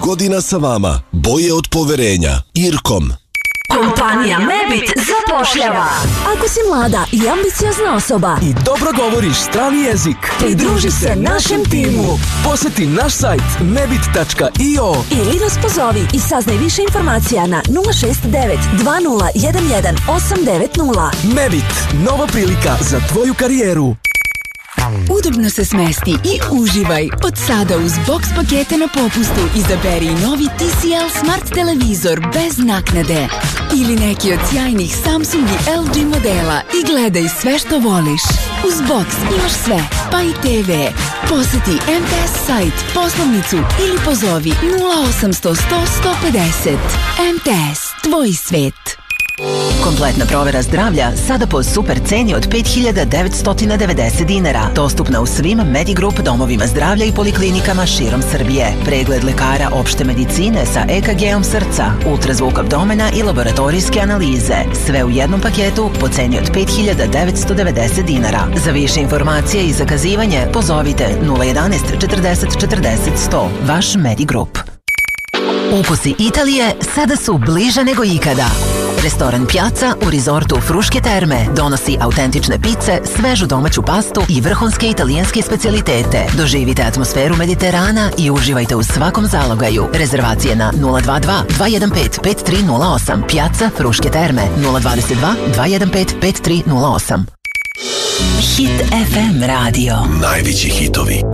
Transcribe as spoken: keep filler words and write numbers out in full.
godina sa vama. Boje od poverenja. Irkom. Kompanija Mebit zapošljava. Ako si mlada i ambiciozna osoba i dobro govoriš strani jezik, pridruži se našem timu. Poseti naš sajt mebit tačka io ili nas pozovi i saznaj više informacija na nula šest devet dva nula jedan jedan osam devet nula. Mebit, nova prilika za tvoju karijeru. Udobno se smesti i uživaj. Od sada uz box pakete na popustu izaberi novi T C L Smart televizor bez naknade. Ili neki od sjajnih Samsung i L G modela i gledaj sve što voliš. Uz box imaš sve, pa i te ve. Poseti M T S sajt, poslovnicu ili pozovi nula osamsto sto sto pedeset. M T S, tvoj svet. Kompletna provera zdravlja sada po super ceni od pet hiljada devetsto devedeset dinara. Dostupna u svim Medigrup domovima zdravlja i poliklinikama širom Srbije. Pregled lekara opšte medicine sa E K G-om srca, ultrazvuk abdomena i laboratorijske analize. Sve u jednom paketu po ceni od pet hiljada devetsto devedeset dinara. Za više informacije i zakazivanje pozovite nula jedanaest četrdeset četrdeset sto. Vaš Medigrup. Ukusi Italije sada su bliže nego ikada. Restoran Piazza u rizortu Fruške terme donosi autentične pice, svežu domaću pastu i vrhunske italijanske specijalitete. Doživite atmosferu Mediterana i uživajte u svakom zalogaju. Rezervacije na nula dva dva dva jedan pet pet tri nula osam. Piazza Fruške terme nula dva dva dva jedan pet pet tri nula osam. Hit F M radio. Najveći hitovi